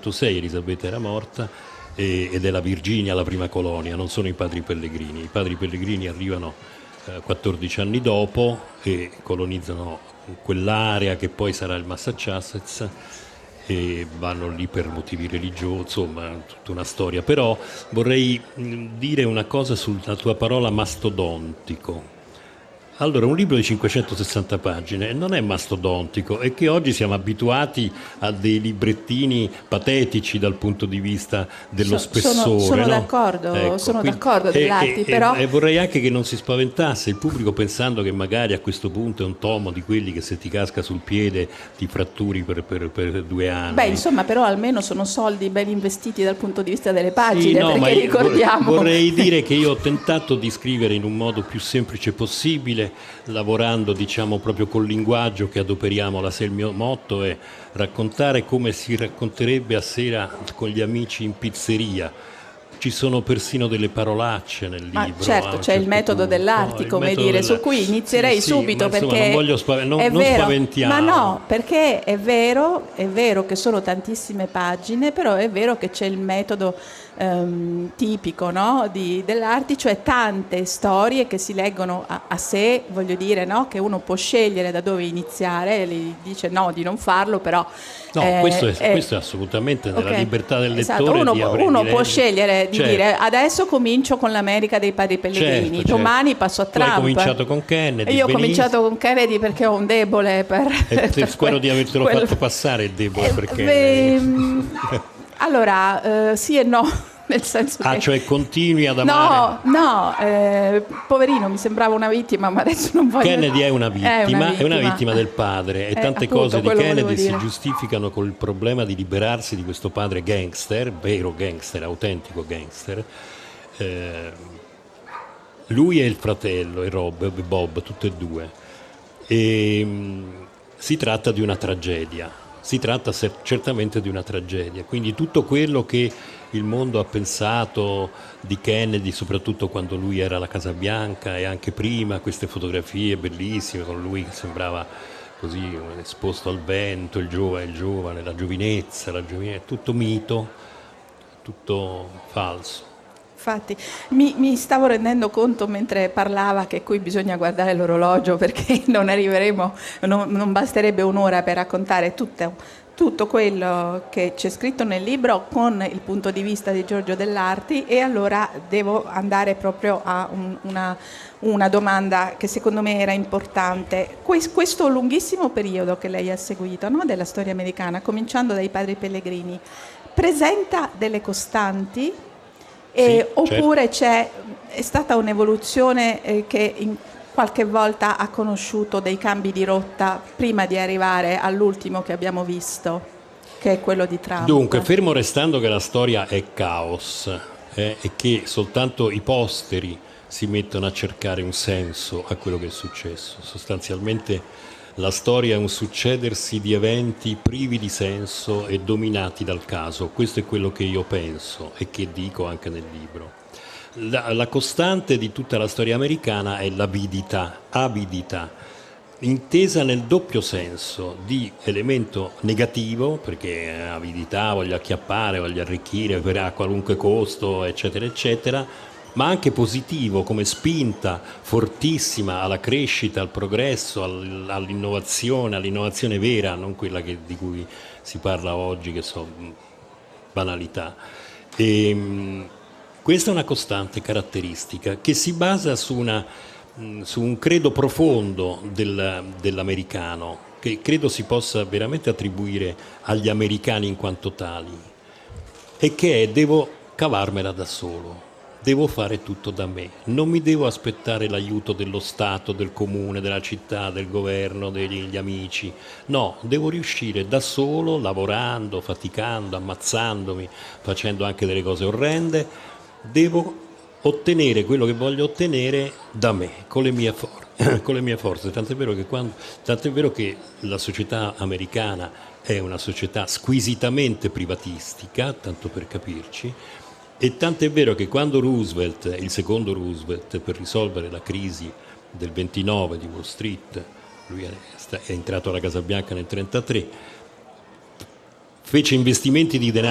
1806 Elisabetta era morta ed è la Virginia la prima colonia, non sono i Padri Pellegrini. I Padri Pellegrini arrivano 14 anni dopo e colonizzano quell'area che poi sarà il Massachusetts e vanno lì per motivi religiosi, insomma tutta una storia. Però vorrei dire una cosa sulla tua parola mastodontico. Allora, un libro di 560 pagine non è mastodontico, è che oggi siamo abituati a dei librettini patetici dal punto di vista dello spessore. Sono no? d'accordo, Ecco, sono quindi, d'accordo dell'Arti, però... E vorrei anche che non si spaventasse il pubblico pensando che magari a questo punto è un tomo di quelli che se ti casca sul piede ti fratturi per 2 anni. Beh, insomma, però almeno sono soldi ben investiti dal punto di vista delle pagine, no, perché ricordiamo... Vorrei dire che io ho tentato di scrivere in un modo più semplice possibile, lavorando diciamo proprio col linguaggio che adoperiamo. Il mio motto è raccontare come si racconterebbe a sera con gli amici in pizzeria. Ci sono persino delle parolacce nel libro. Ma certo, c'è il metodo dell'Arti, come dire, su cui inizierei subito, ma insomma, perché non voglio non spaventiamo. Ma no, perché è vero che sono tantissime pagine, però è vero che c'è il metodo tipico, no? dell'Arti, cioè tante storie che si leggono a sé, voglio dire, no? Che uno può scegliere da dove iniziare, gli dice no di non farlo, però... No, questo è assolutamente nella libertà del lettore. Esatto. Uno può scegliere di dire adesso comincio con l'America dei Padri Pellegrini, domani passo a Trump. Tu hai cominciato con Kennedy. Io ho cominciato con Kennedy perché ho un debole per spero di avertelo fatto passare il debole per Kennedy. Allora, sì e no, nel senso che... cioè continui ad amare? No, poverino, mi sembrava una vittima, ma adesso non voglio... Kennedy è una vittima del padre, e tante appunto, cose di Kennedy si dire. giustificano col problema di liberarsi di questo padre gangster, vero gangster, autentico gangster. Lui e il fratello, e Bob, tutte e due. Si tratta di una tragedia. Si tratta certamente di una tragedia, quindi tutto quello che il mondo ha pensato di Kennedy, soprattutto quando lui era alla Casa Bianca e anche prima, queste fotografie bellissime con lui che sembrava così esposto al vento, il giovane, la giovinezza, tutto mito, tutto falso. Infatti mi stavo rendendo conto mentre parlava che qui bisogna guardare l'orologio, perché non arriveremo, non basterebbe un'ora per raccontare tutto quello che c'è scritto nel libro con il punto di vista di Giorgio Dell'Arti, e allora devo andare proprio a una domanda che secondo me era importante. Questo lunghissimo periodo che lei ha seguito, no, della storia americana, cominciando dai Padri Pellegrini, presenta delle costanti? Oppure è stata un'evoluzione che qualche volta ha conosciuto dei cambi di rotta prima di arrivare all'ultimo che abbiamo visto, che è quello di Trump? Dunque, fermo restando che la storia è caos e che soltanto i posteri si mettono a cercare un senso a quello che è successo. Sostanzialmente la storia è un succedersi di eventi privi di senso e dominati dal caso. Questo è quello che io penso e che dico anche nel libro. La costante di tutta la storia americana è l'avidità, intesa nel doppio senso di elemento negativo, perché avidità, voglio acchiappare, voglio arricchire a qualunque costo, eccetera, eccetera, ma anche positivo come spinta fortissima alla crescita, al progresso, all'innovazione vera, non quella di cui si parla oggi, che sono banalità. Questa è una costante caratteristica che si basa su un credo profondo dell'americano, che credo si possa veramente attribuire agli americani in quanto tali, e che è: devo cavarmela da solo. Devo fare tutto da me, non mi devo aspettare l'aiuto dello Stato, del comune, della città, del governo, degli amici. No, devo riuscire da solo, lavorando, faticando, ammazzandomi, facendo anche delle cose orrende. Devo ottenere quello che voglio ottenere da me, con le mie forze. Tant'è vero che la società americana è una società squisitamente privatistica, tanto per capirci. E tant'è vero che quando Roosevelt, il secondo Roosevelt, per risolvere la crisi del 29 di Wall Street, lui è entrato alla Casa Bianca nel 1933, fece investimenti di denaro